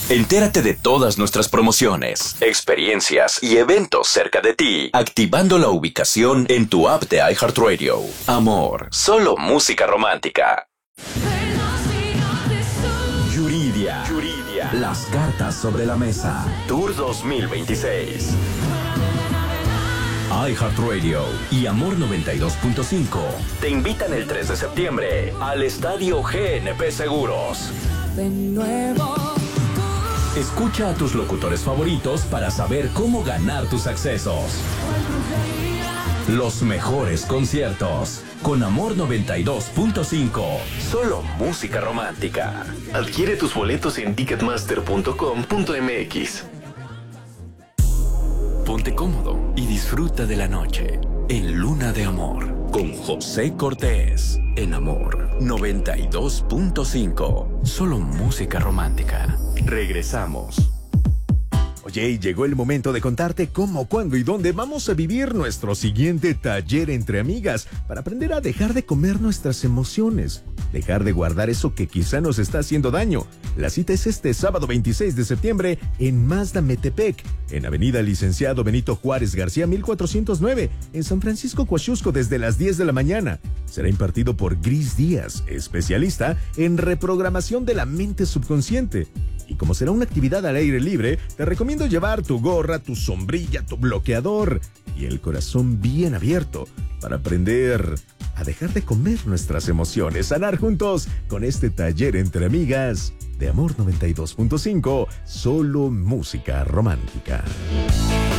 Entérate de todas nuestras promociones, experiencias y eventos cerca de ti, activando la ubicación en tu app de iHeartRadio. Amor, solo música romántica. Yuridia. Las cartas sobre la mesa. Tour 2026. iHeartRadio y Amor 92.5 te invitan el 3 de septiembre al Estadio GNP Seguros. De nuevo. Escucha a tus locutores favoritos para saber cómo ganar tus accesos. Los mejores conciertos con Amor 92.5. Solo música romántica. Adquiere tus boletos en ticketmaster.com.mx. Ponte cómodo y disfruta de la noche en Luna de Amor con José Cortés en Amor 92.5. Solo música romántica. Regresamos. Oye, llegó el momento de contarte cómo, cuándo y dónde vamos a vivir nuestro siguiente taller entre amigas para aprender a dejar de comer nuestras emociones, dejar de guardar eso que quizá nos está haciendo daño. La cita es este sábado 26 de septiembre en Mazda Metepec, en Avenida Licenciado Benito Juárez García 1409, en San Francisco Coaxusco desde las 10 de la mañana. Será impartido por Gris Díaz, especialista en reprogramación de la mente subconsciente. Y como será una actividad al aire libre, te recomiendo llevar tu gorra, tu sombrilla, tu bloqueador y el corazón bien abierto para aprender a dejar de comer nuestras emociones, sanar juntos con este taller entre amigas de Amor 92.5, solo música romántica.